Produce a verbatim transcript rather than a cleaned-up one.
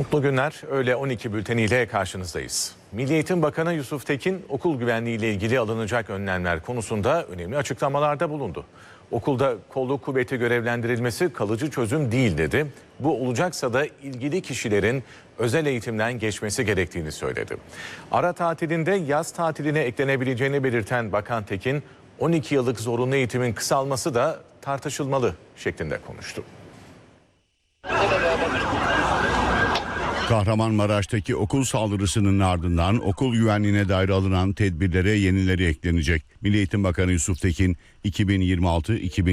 Mutlu günler. Öğle on iki bülteniyle karşınızdayız. Milli Eğitim Bakanı Yusuf Tekin okul güvenliği ile ilgili alınacak önlemler konusunda önemli açıklamalarda bulundu. Okulda kolluk kuvveti görevlendirilmesi kalıcı çözüm değil dedi. Bu olacaksa da ilgili kişilerin özel eğitimden geçmesi gerektiğini söyledi. Ara tatilinde yaz tatiline eklenebileceğini belirten Bakan Tekin, on iki yıllık zorunlu eğitimin kısalması da tartışılmalı şeklinde konuştu. Kahramanmaraş'taki okul saldırısının ardından okul güvenliğine dair alınan tedbirlere yenileri eklenecek. Milli Eğitim Bakanı Yusuf Tekin iki bin yirmi altı iki bin